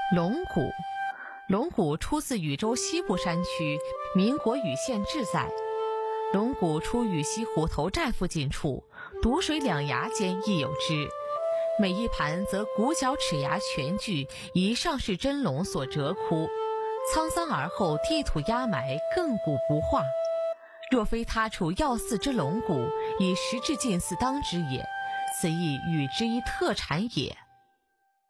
龙骨，龙骨出自禹州西部山区，民国禹县志载。龙骨出禹西虎头寨附近处，毒水两崖间亦有之。每一盘则骨角齿牙全具，以上世真龙所折窟，沧桑而后地土压埋，亘古不化。若非他处要祀之龙骨，以时至近似当之也，此亦禹之一特产也。